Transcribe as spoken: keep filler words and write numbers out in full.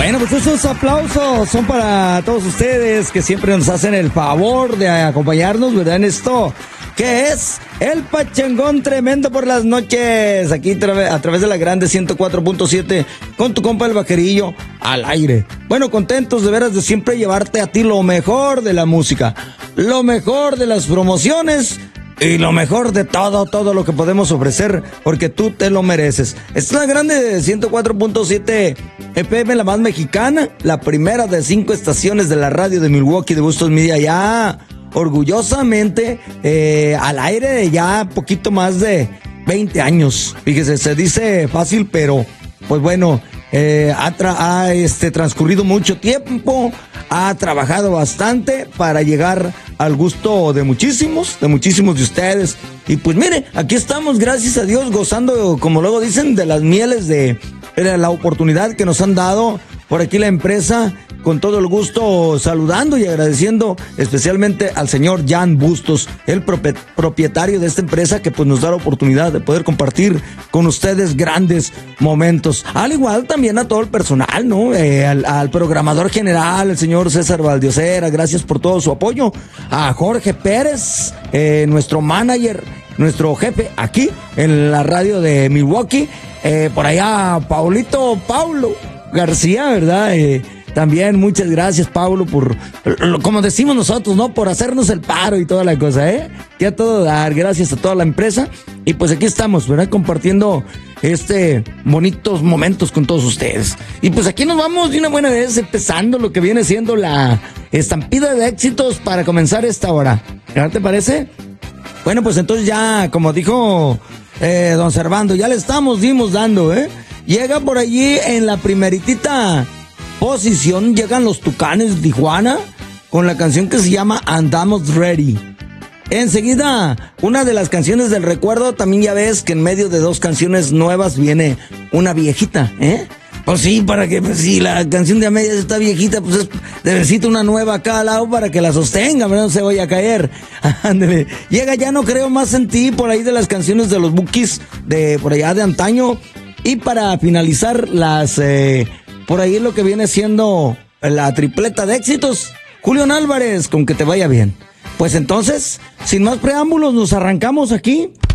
Bueno, pues estos aplausos son para todos ustedes que siempre nos hacen el favor de acompañarnos, ¿verdad? En esto, que es el Pachangón Tremendo por las noches, aquí a través de la Grande ciento cuatro punto siete, con tu compa el Vaquerillo al aire. Bueno, contentos de veras de siempre llevarte a ti lo mejor de la música, lo mejor de las promociones y lo mejor de todo, todo lo que podemos ofrecer, porque tú te lo mereces. Esta es la Grande ciento cuatro punto siete F M, la más mexicana, la primera de cinco estaciones de la radio de Milwaukee de Bustos Media, ya orgullosamente eh, al aire de ya poquito más de veinte años. Fíjese, se dice fácil, pero pues bueno, eh, ha, tra- ha este, transcurrido mucho tiempo, ha trabajado bastante para llegar al gusto de muchísimos, de muchísimos de ustedes. Y pues mire, aquí estamos, gracias a Dios, gozando, como luego dicen, de las mieles de, de la oportunidad que nos han dado por aquí la empresa. Con todo el gusto saludando y agradeciendo especialmente al señor Jan Bustos, el propietario de esta empresa, que pues nos da la oportunidad de poder compartir con ustedes grandes momentos. Al igual también a todo el personal, ¿no? Eh, al, al programador general, el señor César Valdiosera, gracias por todo su apoyo. A Jorge Pérez, eh, nuestro manager, nuestro jefe aquí en la radio de Milwaukee. Eh, por allá, Paulito Paulo García, ¿verdad? Eh, También muchas gracias, Pablo, por, como decimos nosotros, ¿no? Por hacernos el paro y toda la cosa, ¿eh? Que a todo dar, gracias a toda la empresa. Y pues aquí estamos, ¿verdad? Compartiendo este bonitos momentos con todos ustedes. Y pues aquí nos vamos de una buena vez, empezando lo que viene siendo la estampida de éxitos para comenzar esta hora. ¿Qué te parece? Bueno, pues entonces ya, como dijo eh, don Servando, ya le estamos, dimos dando, ¿eh? Llega por allí en la primeritita posición, llegan los Tucanes de Tijuana con la canción que se llama Andamos Ready. Enseguida, una de las canciones del recuerdo, también ya ves que en medio de dos canciones nuevas viene una viejita, ¿eh? Pues sí, para que, pues si la canción de a medias está viejita, pues es, necesita una nueva acá al lado para que la sostenga, no se vaya a caer. Ándale. Llega Ya No Creo Más en Ti, por ahí de las canciones de los Bukis, de por allá de antaño. Y para finalizar, las... Eh, por ahí lo que viene siendo la tripleta de éxitos, Julián Álvarez, con Que Te Vaya Bien. Pues entonces, sin más preámbulos, nos arrancamos aquí